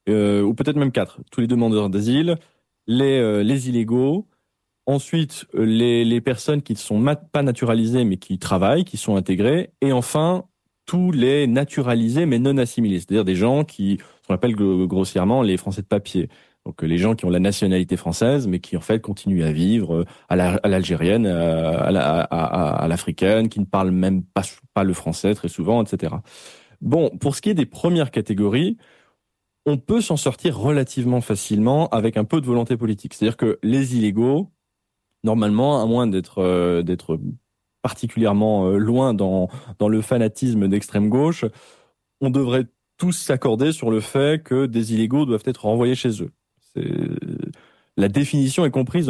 ou peut-être même 4. Tous les demandeurs d'asile, les illégaux, ensuite les personnes qui ne sont pas naturalisées mais qui travaillent, qui sont intégrées, et enfin tous les naturalisés mais non assimilés, c'est-à-dire des gens qu'on appelle grossièrement les Français de papier. Donc les gens qui ont la nationalité française mais qui en fait continuent à vivre à l'algérienne, à l'africaine, qui ne parlent même pas le français très souvent, etc. Bon, pour ce qui est des premières catégories, on peut s'en sortir relativement facilement avec un peu de volonté politique. C'est-à-dire que les illégaux, normalement, à moins d'être particulièrement loin dans le fanatisme d'extrême gauche, on devrait tous s'accorder sur le fait que des illégaux doivent être renvoyés chez eux. La définition est comprise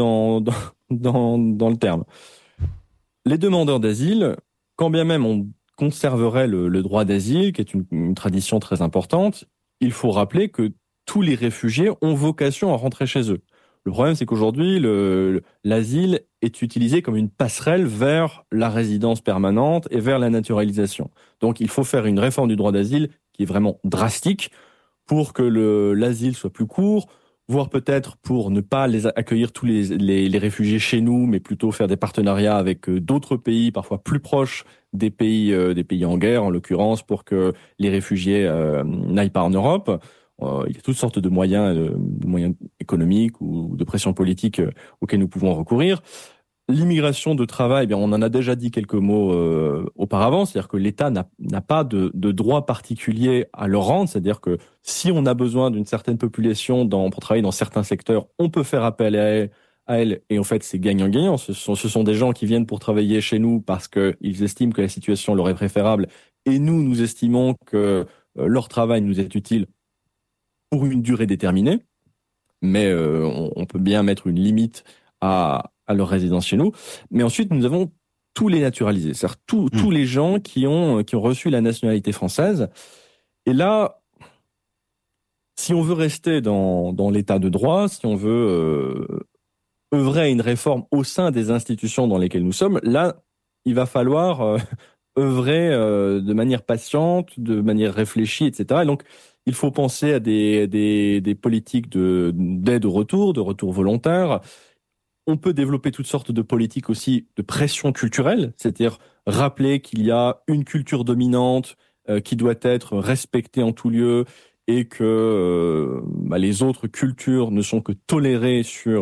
dans le terme. Les demandeurs d'asile, quand bien même on conserverait le droit d'asile, qui est une tradition très importante, il faut rappeler que tous les réfugiés ont vocation à rentrer chez eux. Le problème, c'est qu'aujourd'hui, l'asile est utilisé comme une passerelle vers la résidence permanente et vers la naturalisation. Donc, il faut faire une réforme du droit d'asile qui est vraiment drastique pour que l'asile soit plus court, voire peut-être pour ne pas accueillir tous les réfugiés chez nous, mais plutôt faire des partenariats avec d'autres pays, parfois plus proches des pays en guerre, en l'occurrence, pour que les réfugiés n'aillent pas en Europe. Il y a toutes sortes de moyens économiques ou de pression politique auxquels nous pouvons recourir. L'immigration de travail, eh bien, on en a déjà dit quelques mots auparavant, c'est-à-dire que l'État n'a pas de droit particulier à leur rendre, c'est-à-dire que si on a besoin d'une certaine population pour travailler dans certains secteurs, on peut faire appel à elle, et en fait c'est gagnant-gagnant. Ce sont des gens qui viennent pour travailler chez nous parce qu'ils estiment que la situation leur est préférable, et nous estimons que leur travail nous est utile pour une durée déterminée, mais on peut bien mettre une limite à leur résidence chez nous. Mais ensuite, nous avons tous les naturalisés, c'est-à-dire tous les gens qui ont reçu la nationalité française. Et là, si on veut rester dans l'état de droit, si on veut œuvrer à une réforme au sein des institutions dans lesquelles nous sommes, là, il va falloir œuvrer de manière patiente, de manière réfléchie, etc. Et donc, il faut penser à des politiques d'aide au retour, de retour volontaire. On peut développer toutes sortes de politiques aussi de pression culturelle, c'est-à-dire rappeler qu'il y a une culture dominante qui doit être respectée en tout lieu et que les autres cultures ne sont que tolérées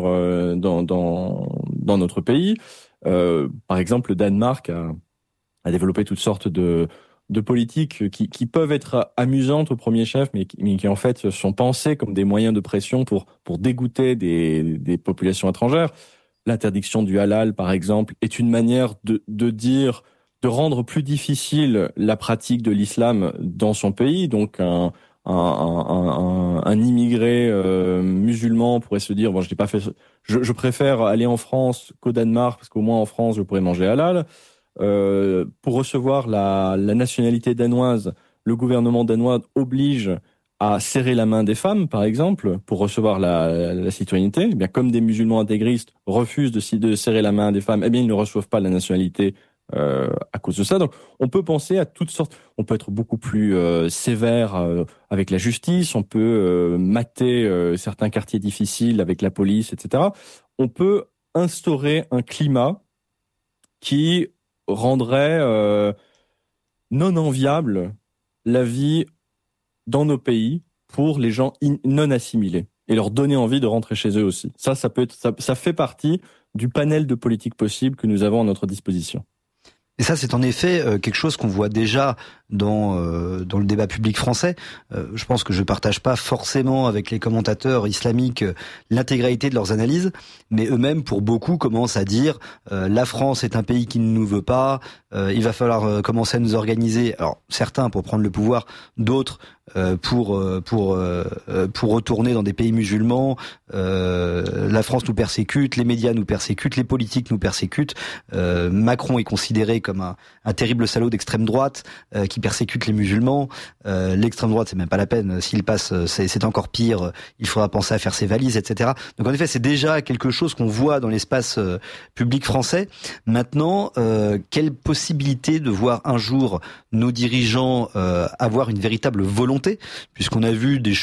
dans notre pays. Par exemple, le Danemark a développé toutes sortes de politiques qui peuvent être amusantes au premier chef, mais qui en fait sont pensées comme des moyens de pression pour dégoûter des populations étrangères. L'interdiction du halal, par exemple, est une manière de rendre plus difficile la pratique de l'islam dans son pays. Donc un immigré musulman pourrait se dire je préfère aller en France qu'au Danemark parce qu'au moins en France je pourrais manger halal. Pour recevoir la nationalité danoise, le gouvernement danois oblige à serrer la main des femmes, par exemple, pour recevoir la citoyenneté. Eh bien, comme des musulmans intégristes refusent de serrer la main des femmes, eh bien, ils ne reçoivent pas la nationalité à cause de ça. Donc, on peut penser à toutes sortes. On peut être beaucoup plus sévère avec la justice. On peut mater certains quartiers difficiles avec la police, etc. On peut instaurer un climat qui rendrait non enviable la vie dans nos pays pour les gens non assimilés et leur donner envie de rentrer chez eux aussi. Ça fait partie du panel de politiques possibles que nous avons à notre disposition. Et ça, c'est en effet quelque chose qu'on voit déjà dans le débat public français. Je pense que je partage pas forcément avec les commentateurs islamiques l'intégralité de leurs analyses, mais eux-mêmes, pour beaucoup, commencent à dire la France est un pays qui ne nous veut pas, il va falloir commencer à nous organiser. Alors, certains pour prendre le pouvoir, d'autres pour retourner dans des pays musulmans. La France nous persécute, les médias nous persécutent, les politiques nous persécutent. Macron est considéré comme un terrible salaud d'extrême droite qui persécute les musulmans. L'extrême droite, c'est même pas la peine. S'il passe, c'est encore pire. Il faudra penser à faire ses valises, etc. Donc en effet, c'est déjà quelque chose qu'on voit dans l'espace public français. Maintenant, quelle possibilité de voir un jour nos dirigeants avoir une véritable volonté, puisqu'on a vu des